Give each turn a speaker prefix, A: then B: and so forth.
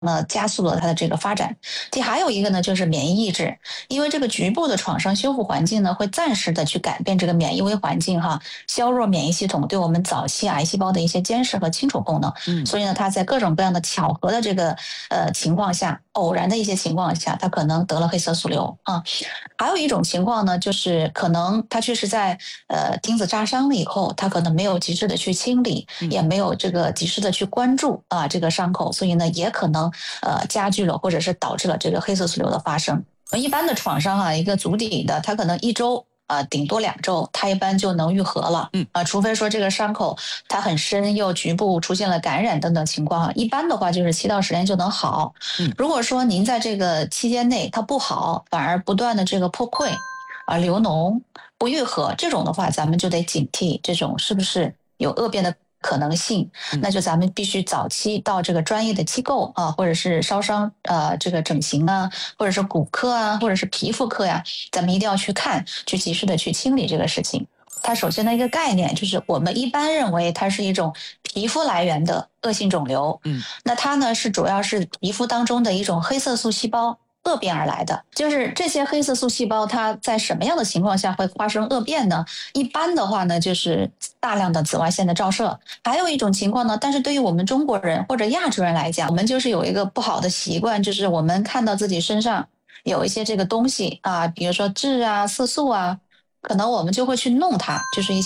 A: 呢加速了它的这个发展。还有一个呢就是免疫抑制，因为这个局部的创伤修复环境呢会暂时的去改变这个免疫微环境哈，削弱免疫系统对我们早期癌细胞的一些监视和清除功能。所以呢，它在各种各样的巧合的这个情况下，偶然的一些情况下，它可能得了黑色素瘤啊。还有一种情况呢，就是可能它确实在钉子扎伤了以后，它可能没有及时的去清理，也没有这个及时的去关注啊这个伤口，所以呢，也可能加剧了或者是导致了这个黑色素瘤的发生。一般的创伤啊，一个足底的，它可能1周顶多2周，它一般就能愈合了。除非说这个伤口它很深，又局部出现了感染等等情况，一般的话就是7到10天就能好。如果说您在这个期间内它不好，反而不断的这个破溃流脓不愈合，这种的话咱们就得警惕，这种是不是有恶变的可能性，那就咱们必须早期到这个专业的机构啊，或者是烧伤这个整形啊，或者是骨科啊，或者是皮肤科呀，咱们一定要去看，去及时的去清理这个事情。它首先的一个概念就是我们一般认为它是一种皮肤来源的恶性肿瘤，那它呢是主要是皮肤当中的一种黑色素细胞恶变而来的。就是这些黑色素细胞它在什么样的情况下会发生恶变呢？一般的话呢就是大量的紫外线的照射。还有一种情况呢，但是对于我们中国人或者亚洲人来讲，我们就是有一个不好的习惯，就是我们看到自己身上有一些这个东西啊，比如说痣啊、色素啊，可能我们就会去弄它，就是一些